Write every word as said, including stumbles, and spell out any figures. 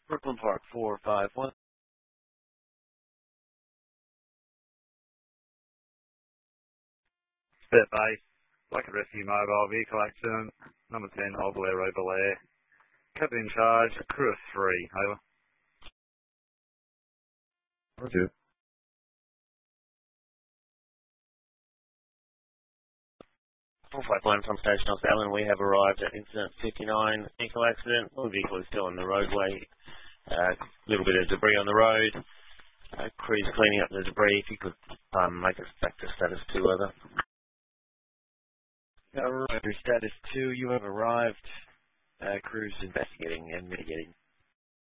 Brooklyn Park four five one. Spit Bay, like a rescue mobile vehicle accident, number ten, Old Blair Road, Belair. Captain in charge, crew of three, over. Roger. four five one from Station North Allen, we have arrived at incident fifty-nine, vehicle accident. One vehicle is still on the roadway. A uh, little bit of debris on the road. Uh, crew's cleaning up the debris. If you could um, make us back to status two, over. Roger, status two, you have arrived. Uh, crew's investigating and mitigating